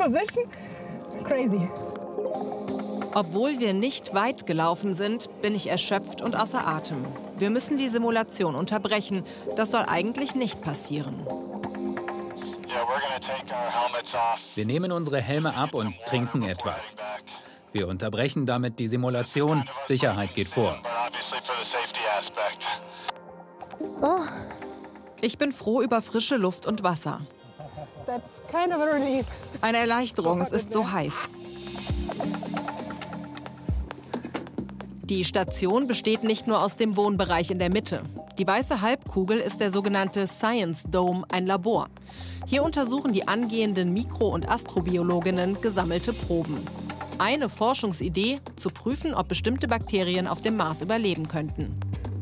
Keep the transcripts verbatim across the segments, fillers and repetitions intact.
position. Crazy. Obwohl wir nicht weit gelaufen sind, bin ich erschöpft und außer Atem. Wir müssen die Simulation unterbrechen. Das soll eigentlich nicht passieren. Wir nehmen unsere Helme ab und trinken etwas. Wir unterbrechen damit die Simulation. Sicherheit geht vor. Oh, Ich bin froh über frische Luft und Wasser. that's kind of a relief. Eine Erleichterung, es ist so heiß. Die Station besteht nicht nur aus dem Wohnbereich in der Mitte. Die weiße Halbkugel ist der sogenannte Science Dome, ein Labor. Hier untersuchen die angehenden Mikro- und Astrobiologinnen gesammelte Proben. Eine Forschungsidee, zu prüfen, ob bestimmte Bakterien auf dem Mars überleben könnten.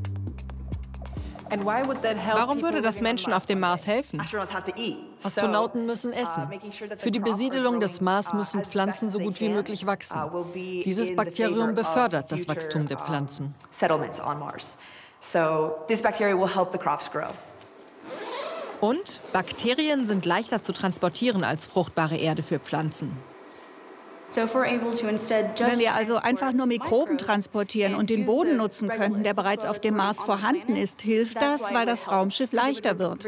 Warum würde das Menschen auf dem Mars helfen? Astronauten müssen essen. Für die Besiedelung des Mars müssen Pflanzen so gut wie möglich wachsen. Dieses Bakterium befördert das Wachstum der Pflanzen. Und Bakterien sind leichter zu transportieren als fruchtbare Erde für Pflanzen. Wenn wir also einfach nur Mikroben transportieren und den Boden nutzen könnten, der bereits auf dem Mars vorhanden ist, hilft das, weil das Raumschiff leichter wird.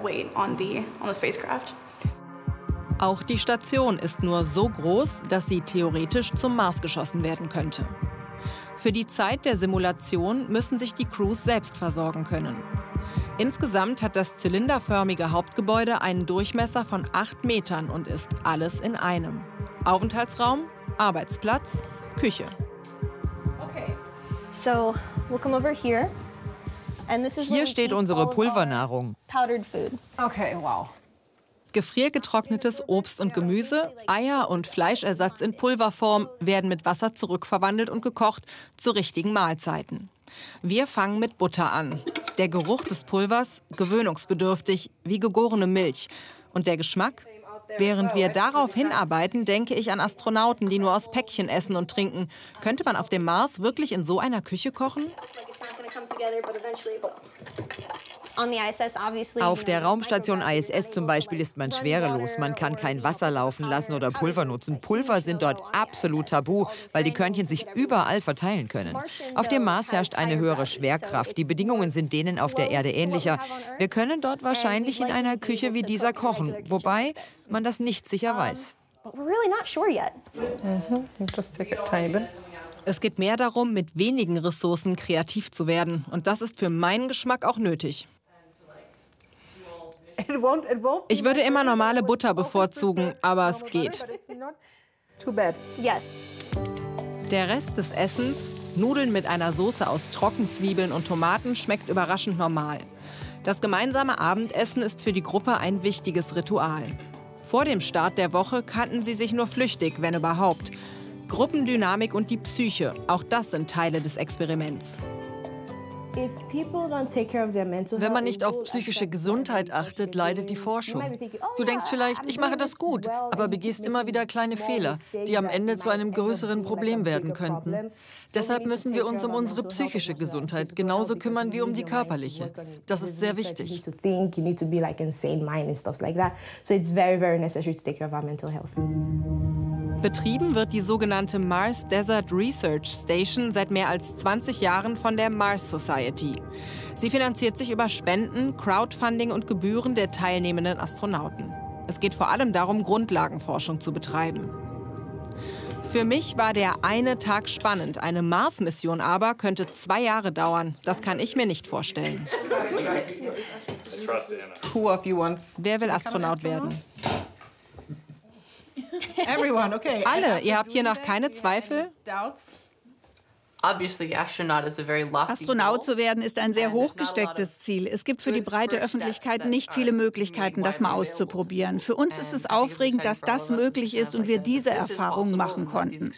Auch die Station ist nur so groß, dass sie theoretisch zum Mars geschossen werden könnte. Für die Zeit der Simulation müssen sich die Crews selbst versorgen können. Insgesamt hat das zylinderförmige Hauptgebäude einen Durchmesser von acht Metern und ist alles in einem. Aufenthaltsraum, Arbeitsplatz, Küche. So, we'll come over here. And this is where Hier we steht keep unsere all of our Pulvernahrung. powdered food. Okay, wow. Gefriergetrocknetes Obst und Gemüse, Eier und Fleischersatz in Pulverform werden mit Wasser zurückverwandelt und gekocht zu richtigen Mahlzeiten. Wir fangen mit Butter an. Der Geruch des Pulvers gewöhnungsbedürftig, wie gegorene Milch. Und der Geschmack? Während wir darauf hinarbeiten, denke ich an Astronauten, die nur aus Päckchen essen und trinken. Könnte man auf dem Mars wirklich in so einer Küche kochen? Auf der Raumstation I S S zum Beispiel ist man schwerelos. Man kann kein Wasser laufen lassen oder Pulver nutzen. Pulver sind dort absolut tabu, weil die Körnchen sich überall verteilen können. Auf dem Mars herrscht eine höhere Schwerkraft. Die Bedingungen sind denen auf der Erde ähnlicher. Wir können dort wahrscheinlich in einer Küche wie dieser kochen, wobei man das nicht sicher weiß. Just take a tiny bit. Es geht mehr darum, mit wenigen Ressourcen kreativ zu werden. Und das ist für meinen Geschmack auch nötig. Ich würde immer normale Butter bevorzugen, aber es geht. Too bad. Yes. Der Rest des Essens, Nudeln mit einer Soße aus Trockenzwiebeln und Tomaten, schmeckt überraschend normal. Das gemeinsame Abendessen ist für die Gruppe ein wichtiges Ritual. Vor dem Start der Woche kannten sie sich nur flüchtig, wenn überhaupt. Gruppendynamik und die Psyche, auch das sind Teile des Experiments. Wenn man nicht auf psychische Gesundheit achtet, leidet die Forschung. Du denkst vielleicht, ich mache das gut, aber begehst immer wieder kleine Fehler, die am Ende zu einem größeren Problem werden könnten. Deshalb müssen wir uns um unsere psychische Gesundheit genauso kümmern wie um die körperliche. Das ist sehr wichtig. Betrieben wird die sogenannte Mars Desert Research Station seit mehr als zwanzig Jahren von der Mars Society. Sie finanziert sich über Spenden, Crowdfunding und Gebühren der teilnehmenden Astronauten. Es geht vor allem darum, Grundlagenforschung zu betreiben. Für mich war der eine Tag spannend. Eine Mars-Mission aber könnte zwei Jahre dauern. Das kann ich mir nicht vorstellen. Wer will Astronaut werden? Everyone, okay. Alle, ihr habt hiernach keine Zweifel? Astronaut zu werden ist ein sehr hochgestecktes Ziel. Es gibt für die breite Öffentlichkeit nicht viele Möglichkeiten, das mal auszuprobieren. Für uns ist es aufregend, dass das möglich ist und wir diese Erfahrungen machen konnten.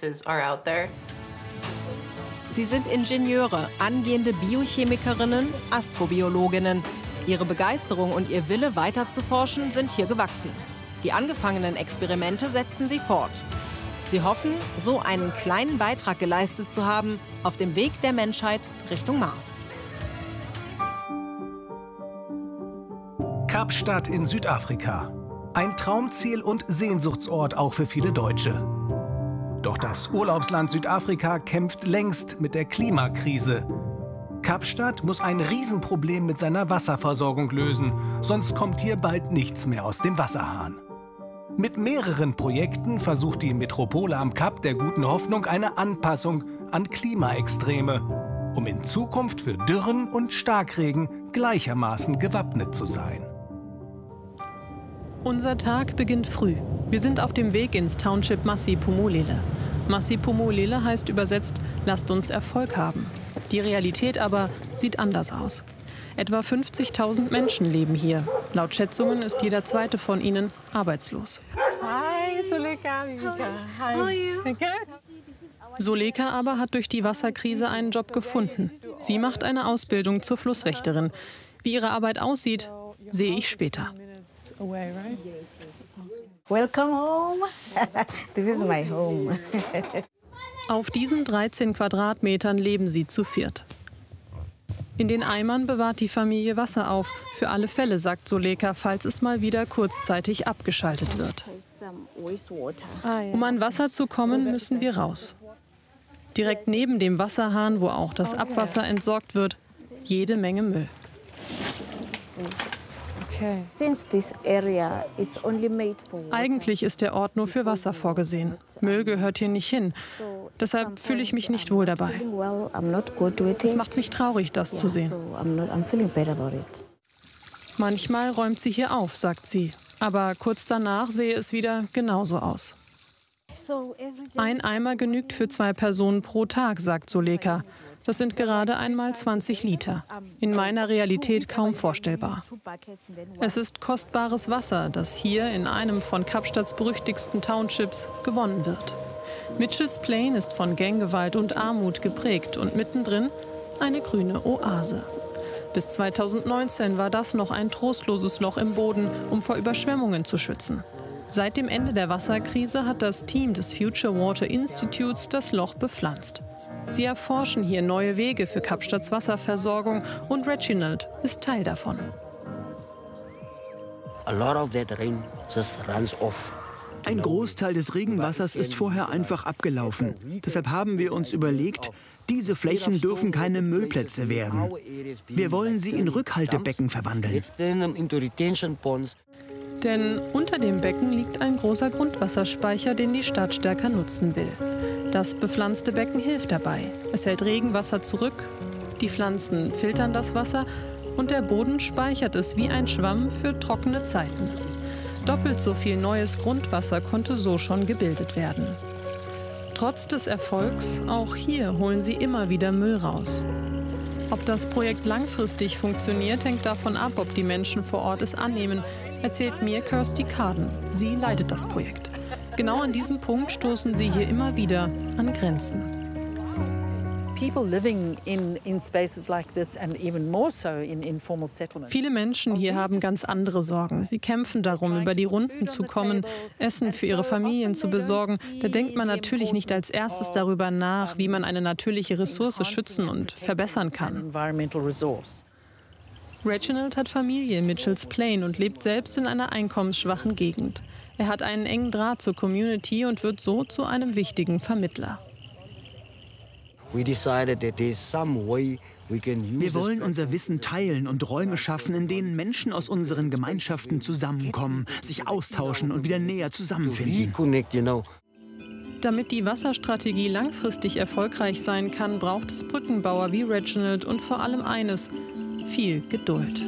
Sie sind Ingenieure, angehende Biochemikerinnen, Astrobiologinnen. Ihre Begeisterung und ihr Wille, weiter zu forschen, sind hier gewachsen. Die angefangenen Experimente setzen sie fort. Sie hoffen, so einen kleinen Beitrag geleistet zu haben auf dem Weg der Menschheit Richtung Mars. Kapstadt in Südafrika. Ein Traumziel und Sehnsuchtsort auch für viele Deutsche. Doch das Urlaubsland Südafrika kämpft längst mit der Klimakrise. Kapstadt muss ein Riesenproblem mit seiner Wasserversorgung lösen, sonst kommt hier bald nichts mehr aus dem Wasserhahn. Mit mehreren Projekten versucht die Metropole am Kap der Guten Hoffnung eine Anpassung an Klimaextreme, um in Zukunft für Dürren und Starkregen gleichermaßen gewappnet zu sein. Unser Tag beginnt früh. Wir sind auf dem Weg ins Township Masiphumelele. Masiphumelele heißt übersetzt, lasst uns Erfolg haben. Die Realität aber sieht anders aus. Etwa fünfzigtausend Menschen leben hier. Laut Schätzungen ist jeder zweite von ihnen arbeitslos. Hi, Suleka. Hi. How are you? Good. Suleka aber hat durch die Wasserkrise einen Job gefunden. Sie macht eine Ausbildung zur Flusswächterin. Wie ihre Arbeit aussieht, sehe ich später. Welcome home. This is my home. Auf diesen dreizehn Quadratmetern leben sie zu viert. In den Eimern bewahrt die Familie Wasser auf. Für alle Fälle, sagt Suleka, falls es mal wieder kurzzeitig abgeschaltet wird. Um an Wasser zu kommen, müssen wir raus. Direkt neben dem Wasserhahn, wo auch das Abwasser entsorgt wird, jede Menge Müll. Eigentlich ist der Ort nur für Wasser vorgesehen. Müll gehört hier nicht hin. Deshalb fühle ich mich nicht wohl dabei. Es macht mich traurig, das zu sehen. Manchmal räumt sie hier auf, sagt sie. Aber kurz danach sehe es wieder genauso aus. Ein Eimer genügt für zwei Personen pro Tag, sagt Suleka. Das sind gerade einmal zwanzig Liter. In meiner Realität kaum vorstellbar. Es ist kostbares Wasser, das hier in einem von Kapstadts berüchtigsten Townships gewonnen wird. Mitchells Plain ist von Ganggewalt und Armut geprägt und mittendrin eine grüne Oase. Bis zweitausendneunzehn war das noch ein trostloses Loch im Boden, um vor Überschwemmungen zu schützen. Seit dem Ende der Wasserkrise hat das Team des Future Water Institutes das Loch bepflanzt. Sie erforschen hier neue Wege für Kapstadts Wasserversorgung und Reginald ist Teil davon. Ein Großteil des Regenwassers ist vorher einfach abgelaufen. Deshalb haben wir uns überlegt, diese Flächen dürfen keine Müllplätze werden. Wir wollen sie in Rückhaltebecken verwandeln. Denn unter dem Becken liegt ein großer Grundwasserspeicher, den die Stadt stärker nutzen will. Das bepflanzte Becken hilft dabei. Es hält Regenwasser zurück, die Pflanzen filtern das Wasser und der Boden speichert es wie ein Schwamm für trockene Zeiten. Doppelt so viel neues Grundwasser konnte so schon gebildet werden. Trotz des Erfolgs, auch hier holen sie immer wieder Müll raus. Ob das Projekt langfristig funktioniert, hängt davon ab, ob die Menschen vor Ort es annehmen, erzählt mir Kirsty Carden. Sie leitet das Projekt. Genau an diesem Punkt stoßen sie hier immer wieder an Grenzen. Viele Menschen hier haben ganz andere Sorgen. Sie kämpfen darum, über die Runden zu kommen, Essen für ihre Familien zu besorgen. Da denkt man natürlich nicht als erstes darüber nach, wie man eine natürliche Ressource schützen und verbessern kann. Reginald hat Familie in Mitchells Plain und lebt selbst in einer einkommensschwachen Gegend. Er hat einen engen Draht zur Community und wird so zu einem wichtigen Vermittler. Wir wollen unser Wissen teilen und Räume schaffen, in denen Menschen aus unseren Gemeinschaften zusammenkommen, sich austauschen und wieder näher zusammenfinden. Damit die Wasserstrategie langfristig erfolgreich sein kann, braucht es Brückenbauer wie Reginald und vor allem eines: viel Geduld.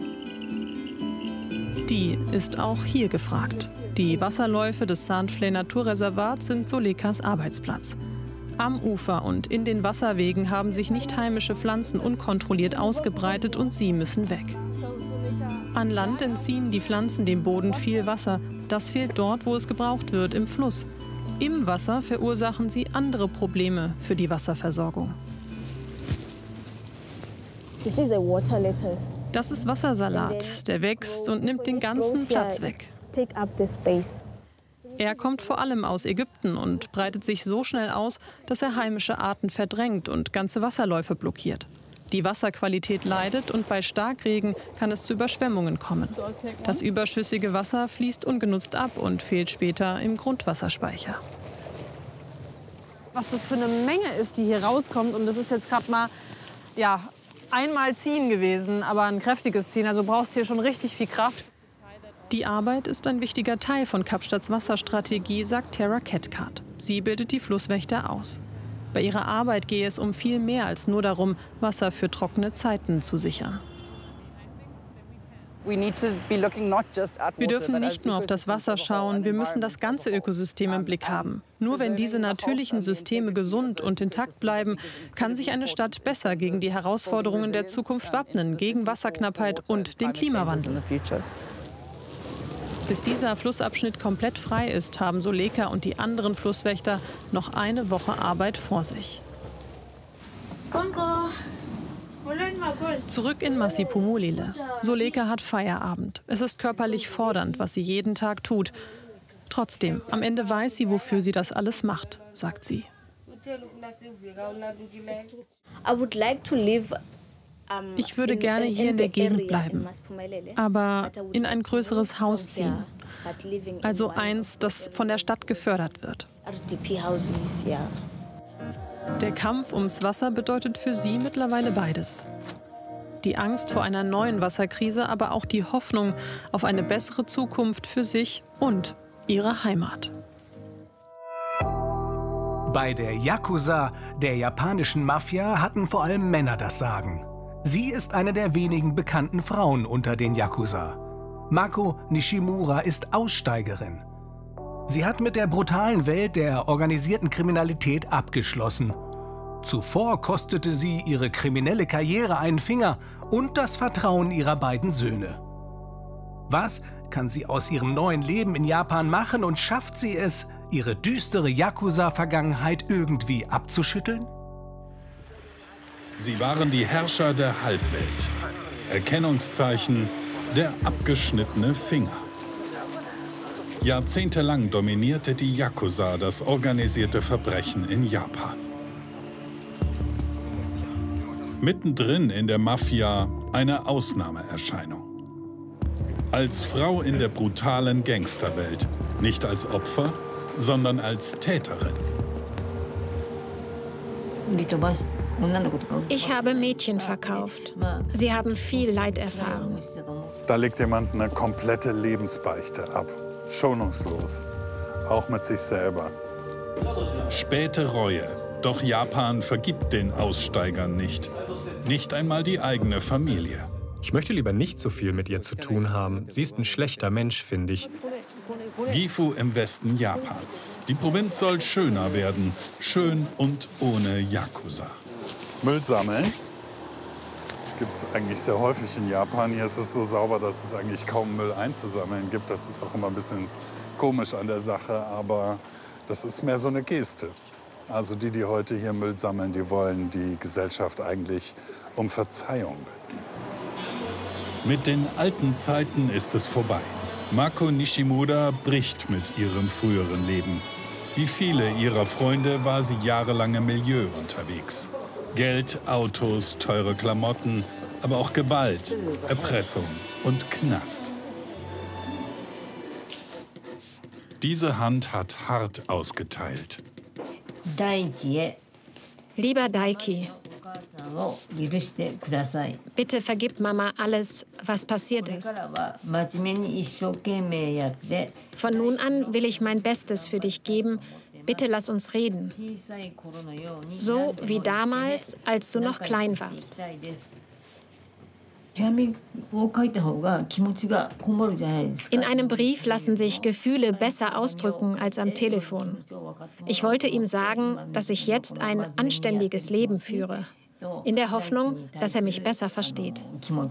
Die ist auch hier gefragt. Die Wasserläufe des Sandflay Naturreservats sind Sulekas Arbeitsplatz. Am Ufer und in den Wasserwegen haben sich nicht heimische Pflanzen unkontrolliert ausgebreitet und sie müssen weg. An Land entziehen die Pflanzen dem Boden viel Wasser. Das fehlt dort, wo es gebraucht wird, im Fluss. Im Wasser verursachen sie andere Probleme für die Wasserversorgung. Das ist Wassersalat. Der wächst und nimmt den ganzen Platz weg. Er kommt vor allem aus Ägypten und breitet sich so schnell aus, dass er heimische Arten verdrängt und ganze Wasserläufe blockiert. Die Wasserqualität leidet und bei Starkregen kann es zu Überschwemmungen kommen. Das überschüssige Wasser fließt ungenutzt ab und fehlt später im Grundwasserspeicher. Was das für eine Menge ist, die hier rauskommt, und das ist jetzt gerade mal ja, einmal ziehen gewesen, aber ein kräftiges Ziehen, also brauchst hier schon richtig viel Kraft. Die Arbeit ist ein wichtiger Teil von Kapstadts Wasserstrategie, sagt Tara Cathcart. Sie bildet die Flusswächter aus. Bei ihrer Arbeit gehe es um viel mehr als nur darum, Wasser für trockene Zeiten zu sichern. Wir dürfen nicht nur auf das Wasser schauen, wir müssen das ganze Ökosystem im Blick haben. Nur wenn diese natürlichen Systeme gesund und intakt bleiben, kann sich eine Stadt besser gegen die Herausforderungen der Zukunft wappnen, gegen Wasserknappheit und den Klimawandel. Bis dieser Flussabschnitt komplett frei ist, haben Soleka und die anderen Flusswächter noch eine Woche Arbeit vor sich. Zurück in Masipumulile. Soleka hat Feierabend. Es ist körperlich fordernd, was sie jeden Tag tut. Trotzdem, am Ende weiß sie, wofür sie das alles macht, sagt sie. Ich würde gerne hier in der Gegend bleiben, aber in ein größeres Haus ziehen. Also eins, das von der Stadt gefördert wird. Der Kampf ums Wasser bedeutet für sie mittlerweile beides. Die Angst vor einer neuen Wasserkrise, aber auch die Hoffnung auf eine bessere Zukunft für sich und ihre Heimat. Bei der Yakuza, der japanischen Mafia, hatten vor allem Männer das Sagen. Sie ist eine der wenigen bekannten Frauen unter den Yakuza. Mako Nishimura ist Aussteigerin. Sie hat mit der brutalen Welt der organisierten Kriminalität abgeschlossen. Zuvor kostete sie ihre kriminelle Karriere einen Finger und das Vertrauen ihrer beiden Söhne. Was kann sie aus ihrem neuen Leben in Japan machen und schafft sie es, ihre düstere Yakuza-Vergangenheit irgendwie abzuschütteln? Sie waren die Herrscher der Halbwelt. Erkennungszeichen, der abgeschnittene Finger. Jahrzehntelang dominierte die Yakuza das organisierte Verbrechen in Japan. Mittendrin in der Mafia eine Ausnahmeerscheinung. Als Frau in der brutalen Gangsterwelt, nicht als Opfer, sondern als Täterin. Ich habe Mädchen verkauft. Sie haben viel Leid erfahren. Da legt jemand eine komplette Lebensbeichte ab. Schonungslos. Auch mit sich selber. Späte Reue. Doch Japan vergibt den Aussteigern nicht. Nicht einmal die eigene Familie. Ich möchte lieber nicht so viel mit ihr zu tun haben. Sie ist ein schlechter Mensch, finde ich. Gifu im Westen Japans. Die Provinz soll schöner werden. Schön und ohne Yakuza. Müll sammeln. Das gibt es eigentlich sehr häufig in Japan. Hier ist es so sauber, dass es eigentlich kaum Müll einzusammeln gibt. Das ist auch immer ein bisschen komisch an der Sache, aber das ist mehr so eine Geste. Also die, die heute hier Müll sammeln, die wollen die Gesellschaft eigentlich um Verzeihung bitten. Mit den alten Zeiten ist es vorbei. Mako Nishimura bricht mit ihrem früheren Leben. Wie viele ihrer Freunde war sie jahrelang im Milieu unterwegs. Geld, Autos, teure Klamotten, aber auch Gewalt, Erpressung und Knast. Diese Hand hat hart ausgeteilt. Lieber Daiki, bitte vergib Mama alles, was passiert ist. Von nun an will ich mein Bestes für dich geben. Bitte lass uns reden. So wie damals, als du noch klein warst. In einem Brief lassen sich Gefühle besser ausdrücken als am Telefon. Ich wollte ihm sagen, dass ich jetzt ein anständiges Leben führe, in der Hoffnung, dass er mich besser versteht.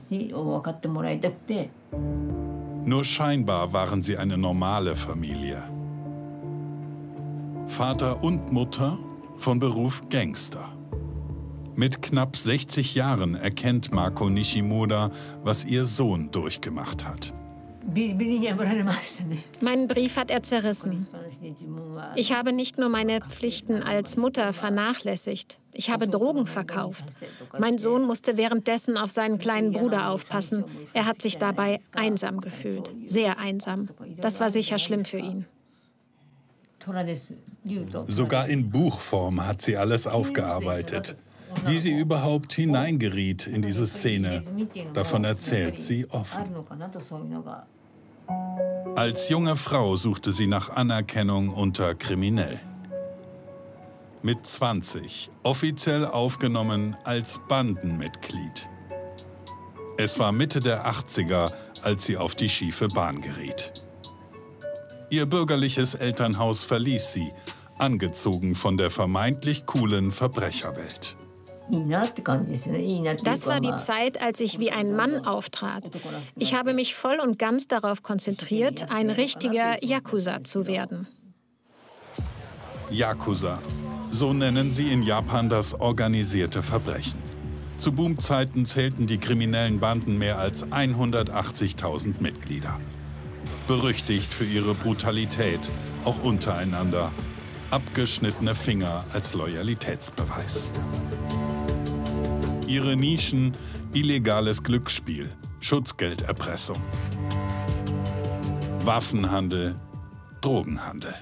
Nur scheinbar waren sie eine normale Familie. Vater und Mutter, von Beruf Gangster. Mit knapp sechzig Jahren erkennt Mako Nishimura, was ihr Sohn durchgemacht hat. Meinen Brief hat er zerrissen. Ich habe nicht nur meine Pflichten als Mutter vernachlässigt. Ich habe Drogen verkauft. Mein Sohn musste währenddessen auf seinen kleinen Bruder aufpassen. Er hat sich dabei einsam gefühlt. Sehr einsam. Das war sicher schlimm für ihn. Sogar in Buchform hat sie alles aufgearbeitet. Wie sie überhaupt hineingeriet in diese Szene, davon erzählt sie offen. Als junge Frau suchte sie nach Anerkennung unter Kriminellen. Mit zwanzig offiziell aufgenommen als Bandenmitglied. Es war Mitte der achtziger, als sie auf die schiefe Bahn geriet. Ihr bürgerliches Elternhaus verließ sie, angezogen von der vermeintlich coolen Verbrecherwelt. Das war die Zeit, als ich wie ein Mann auftrat. Ich habe mich voll und ganz darauf konzentriert, ein richtiger Yakuza zu werden. Yakuza, so nennen sie in Japan das organisierte Verbrechen. Zu Boomzeiten zählten die kriminellen Banden mehr als hundertachtzigtausend Mitglieder. Berüchtigt für ihre Brutalität, auch untereinander. Abgeschnittene Finger als Loyalitätsbeweis. Ihre Nischen: illegales Glücksspiel, Schutzgelderpressung, Waffenhandel, Drogenhandel.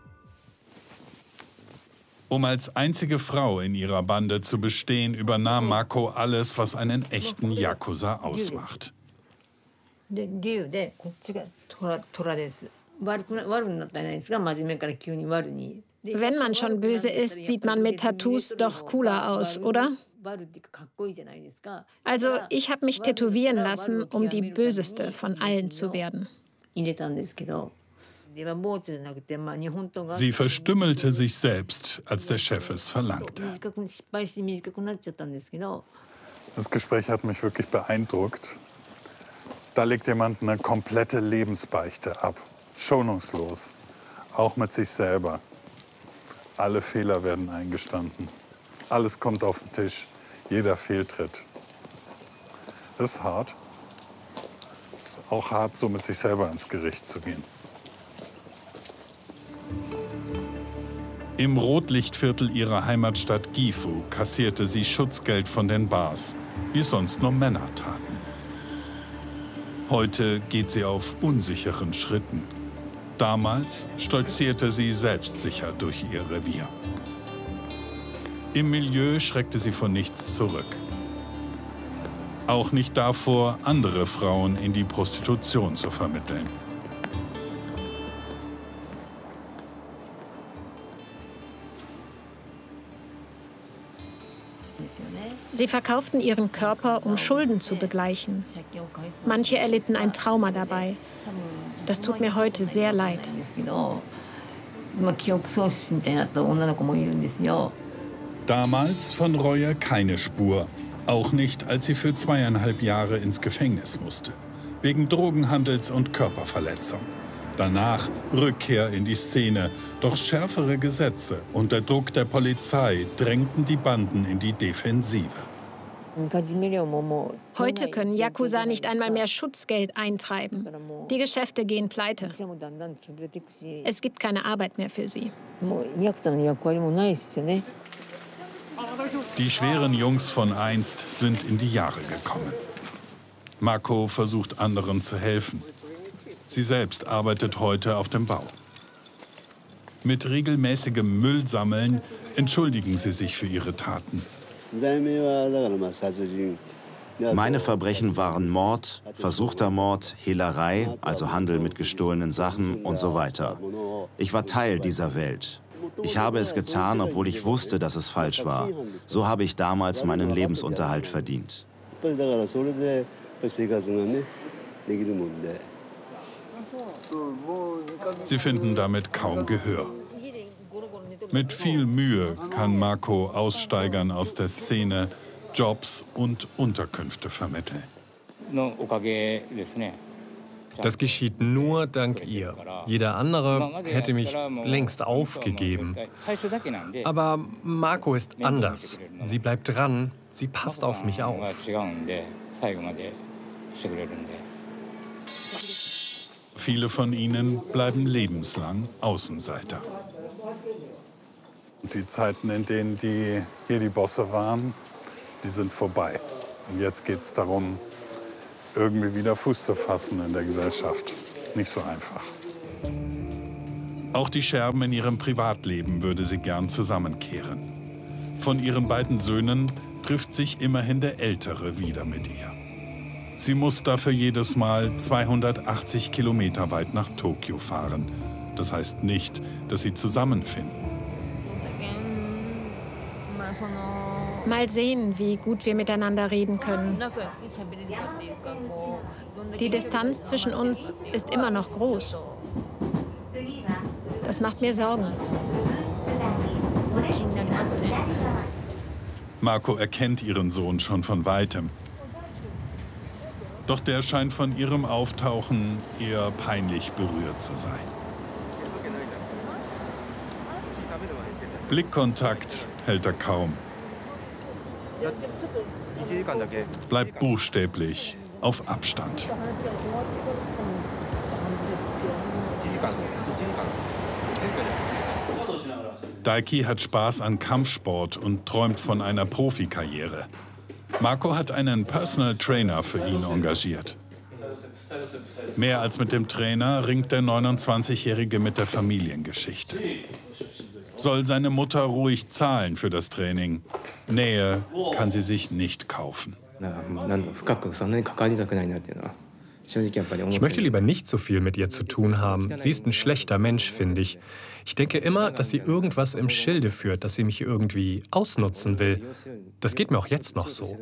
Um als einzige Frau in ihrer Bande zu bestehen, übernahm Mako alles, was einen echten Yakuza ausmacht. Wenn man schon böse ist, sieht man mit Tattoos doch cooler aus, oder? Also, ich habe mich tätowieren lassen, um die Böseste von allen zu werden. Sie verstümmelte sich selbst, als der Chef es verlangte. Das Gespräch hat mich wirklich beeindruckt. Da legt jemand eine komplette Lebensbeichte ab. Schonungslos. Auch mit sich selber. Alle Fehler werden eingestanden. Alles kommt auf den Tisch. Jeder Fehltritt. Das ist hart. Es ist auch hart, so mit sich selber ins Gericht zu gehen. Im Rotlichtviertel ihrer Heimatstadt Gifu kassierte sie Schutzgeld von den Bars, wie es sonst nur Männer taten. Heute geht sie auf unsicheren Schritten. Damals stolzierte sie selbstsicher durch ihr Revier. Im Milieu schreckte sie vor nichts zurück. Auch nicht davor, andere Frauen in die Prostitution zu vermitteln. Sie verkauften ihren Körper, um Schulden zu begleichen. Manche erlitten ein Trauma dabei. Das tut mir heute sehr leid. Damals von Reue keine Spur. Auch nicht, als sie für zweieinhalb Jahre ins Gefängnis musste. Wegen Drogenhandels und Körperverletzung. Danach Rückkehr in die Szene. Doch schärfere Gesetze unter Druck der Polizei drängten die Banden in die Defensive. Heute können Yakuza nicht einmal mehr Schutzgeld eintreiben. Die Geschäfte gehen pleite. Es gibt keine Arbeit mehr für sie. Die schweren Jungs von einst sind in die Jahre gekommen. Mako versucht anderen zu helfen. Sie selbst arbeitet heute auf dem Bau. Mit regelmäßigem Müllsammeln entschuldigen sie sich für ihre Taten. Meine Verbrechen waren Mord, versuchter Mord, Hehlerei, also Handel mit gestohlenen Sachen und so weiter. Ich war Teil dieser Welt. Ich habe es getan, obwohl ich wusste, dass es falsch war. So habe ich damals meinen Lebensunterhalt verdient. Sie finden damit kaum Gehör. Mit viel Mühe kann Mako Aussteigern aus der Szene Jobs und Unterkünfte vermitteln. Das geschieht nur dank ihr. Jeder andere hätte mich längst aufgegeben. Aber Mako ist anders. Sie bleibt dran, sie passt auf mich auf. Viele von ihnen bleiben lebenslang Außenseiter. Die Zeiten, in denen die hier die Bosse waren, die sind vorbei. Und jetzt geht es darum, irgendwie wieder Fuß zu fassen in der Gesellschaft. Nicht so einfach. Auch die Scherben in ihrem Privatleben würde sie gern zusammenkehren. Von ihren beiden Söhnen trifft sich immerhin der Ältere wieder mit ihr. Sie muss dafür jedes Mal zweihundertachtzig Kilometer weit nach Tokio fahren. Das heißt nicht, dass sie zusammenfinden. Mal sehen, wie gut wir miteinander reden können. Die Distanz zwischen uns ist immer noch groß. Das macht mir Sorgen. Mako erkennt ihren Sohn schon von weitem. Doch der scheint von ihrem Auftauchen eher peinlich berührt zu sein. Blickkontakt hält er kaum. Bleibt buchstäblich auf Abstand. Daiki hat Spaß an Kampfsport und träumt von einer Profikarriere. Mako hat einen Personal Trainer für ihn engagiert. Mehr als mit dem Trainer ringt der neunundzwanzigjährige mit der Familiengeschichte. Soll seine Mutter ruhig zahlen für das Training? Nähe kann sie sich nicht kaufen. Ich möchte lieber nicht so viel mit ihr zu tun haben. Sie ist ein schlechter Mensch, finde ich. Ich denke immer, dass sie irgendwas im Schilde führt, dass sie mich irgendwie ausnutzen will. Das geht mir auch jetzt noch so.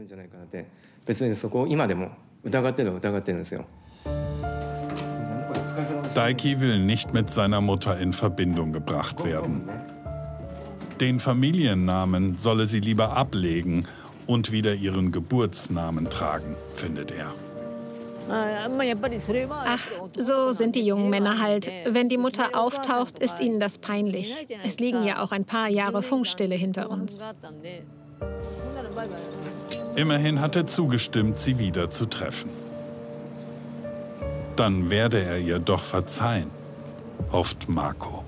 Daiki will nicht mit seiner Mutter in Verbindung gebracht werden. Den Familiennamen solle sie lieber ablegen und wieder ihren Geburtsnamen tragen, findet er. Ach, so sind die jungen Männer halt. Wenn die Mutter auftaucht, ist ihnen das peinlich. Es liegen ja auch ein paar Jahre Funkstille hinter uns. Immerhin hat er zugestimmt, sie wieder zu treffen. Dann werde er ihr doch verzeihen, hofft Mako.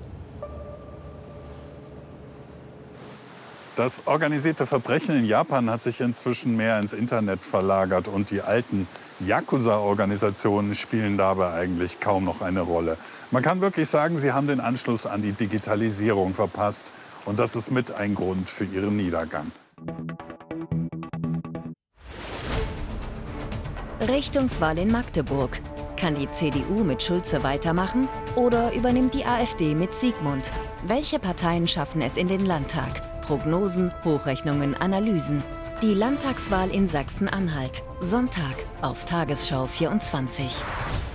Das organisierte Verbrechen in Japan hat sich inzwischen mehr ins Internet verlagert und die alten Yakuza-Organisationen spielen dabei eigentlich kaum noch eine Rolle. Man kann wirklich sagen, sie haben den Anschluss an die Digitalisierung verpasst und das ist mit ein Grund für ihren Niedergang. Richtungswahl in Magdeburg. Kann die C D U mit Schulze weitermachen oder übernimmt die AfD mit Siegmund? Welche Parteien schaffen es in den Landtag? Prognosen, Hochrechnungen, Analysen. Die Landtagswahl in Sachsen-Anhalt. Sonntag auf Tagesschau vierundzwanzig.